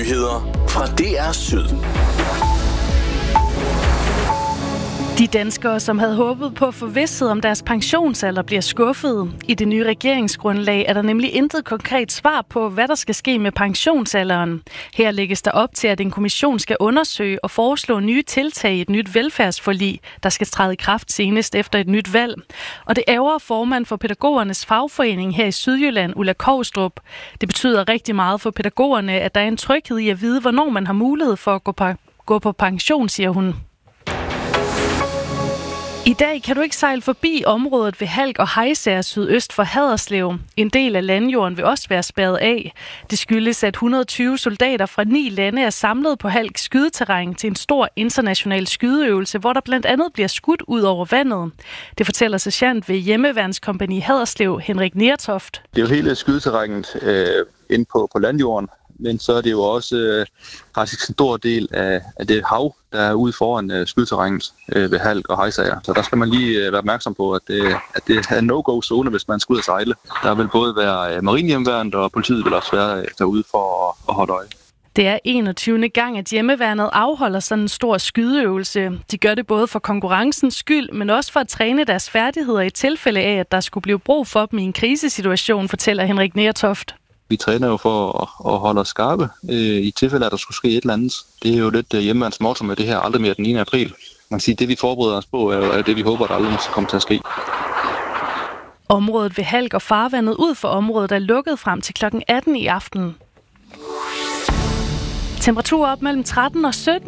Nyheder fra DR Syd. De danskere, som havde håbet på at få vished om deres pensionsalder, bliver skuffede. I det nye regeringsgrundlag er der nemlig intet konkret svar på, hvad der skal ske med pensionsalderen. Her lægges der op til, at en kommission skal undersøge og foreslå nye tiltag i et nyt velfærdsforlig, der skal træde i kraft senest efter et nyt valg. Og det ærger formand for pædagogernes fagforening her i Sydjylland, Ulla Kovstrup. Det betyder rigtig meget for pædagogerne, at der er en tryghed i at vide, hvornår man har mulighed for at gå på pension, siger hun. I dag kan du ikke sejle forbi området ved Halk og Hejsager sydøst for Haderslev. En del af landjorden vil også være spærret af. Det skyldes, at 120 soldater fra 9 lande er samlet på Halk skydeterræn til en stor international skydeøvelse, hvor der blandt andet bliver skudt ud over vandet. Det fortæller sergeant ved Hjemmeværnskompagni Haderslev, Henrik Nertoft. Det er jo hele skydeterrænet inde på landjorden. Men så er det jo også faktisk en stor del af det hav, der er ude foran skydeterrænet ved Halk og Hejsager. Så der skal man lige være opmærksom på, at det er en no-go-zone, hvis man skal ud og sejle. Der vil både være marinehjemmeværnet, og politiet vil også være derude for at holde øje. Det er 21. gang, at Hjemmeværnet afholder sådan en stor skydeøvelse. De gør det både for konkurrencens skyld, men også for at træne deres færdigheder i tilfælde af, at der skulle blive brug for dem i en krisesituation, fortæller Henrik Nertoft. Vi træner jo for at holde os skarpe i tilfælde, at der skulle ske et eller andet. Det er jo lidt hjemmeværens motto med det her aldrig mere den 9. april. Man kan sige, at det vi forbereder os på, er det vi håber, der aldrig skal komme til at ske. Området ved Halk og farvandet ud for området er lukket frem til kl. 18 i aften. Temperatur op mellem 13 og 17